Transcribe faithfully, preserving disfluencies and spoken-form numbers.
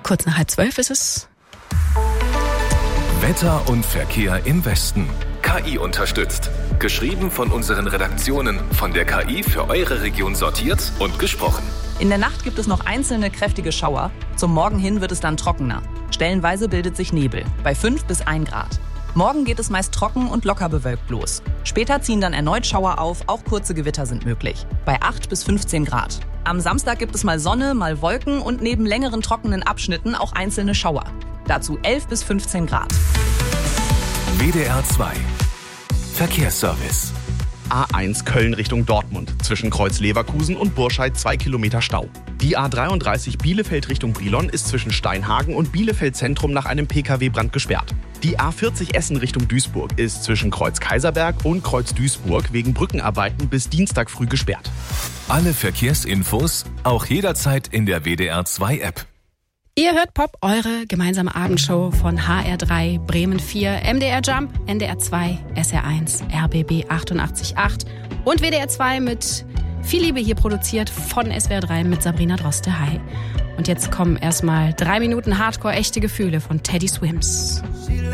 Kurz nach halb zwölf ist es. Wetter und Verkehr im Westen. K I unterstützt. Geschrieben von unseren Redaktionen, von der K I für eure Region sortiert und gesprochen. In der Nacht gibt es noch einzelne kräftige Schauer. Zum Morgen hin wird es dann trockener. Stellenweise bildet sich Nebel, bei fünf bis ein Grad. Morgen geht es meist trocken und locker bewölkt los. Später ziehen dann erneut Schauer auf, auch kurze Gewitter sind möglich. Bei acht bis fünfzehn Grad. Am Samstag gibt es mal Sonne, mal Wolken und neben längeren trockenen Abschnitten auch einzelne Schauer. Dazu elf bis fünfzehn Grad. W D R zwei Verkehrsservice. A eins Köln Richtung Dortmund. Zwischen Kreuz Leverkusen und Burscheid zwei Kilometer Stau. Die A dreiunddreißig Bielefeld Richtung Brilon ist zwischen Steinhagen und Bielefeld Zentrum nach einem P K W-Brand gesperrt. Die A vierzig Essen Richtung Duisburg ist zwischen Kreuz Kaiserberg und Kreuz Duisburg wegen Brückenarbeiten bis Dienstag früh gesperrt. Alle Verkehrsinfos auch jederzeit in der W D R zwei App. Ihr hört Pop, eure gemeinsame Abendshow von H R drei, Bremen vier, M D R Jump, N D R zwei, S R eins, R B B achtundachtzig Komma acht und W D R zwei mit viel Liebe hier produziert von S W R drei mit Sabrina Droste. Hi. Und jetzt kommen erstmal drei Minuten Hardcore echte Gefühle von Teddy Swims.